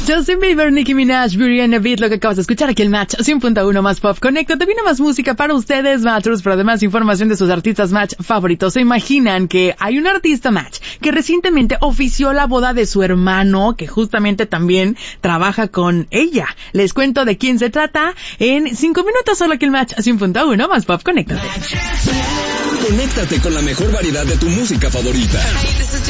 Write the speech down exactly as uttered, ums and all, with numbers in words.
Justin Bieber, Nicki Minaj, Beauty and the Beat, lo que acabas de escuchar aquí el Match cien punto uno más Pop Connect. Te viene más música para ustedes, Matchers, pero además información de sus artistas Match favoritos. ¿Se imaginan que hay un artista Match que recientemente ofició la boda de su hermano, que justamente también trabaja con ella? Les cuento de quién se trata en cinco minutos, solo aquí el Match cien punto uno más Pop. Conéctate. Conéctate con la mejor variedad de tu música favorita.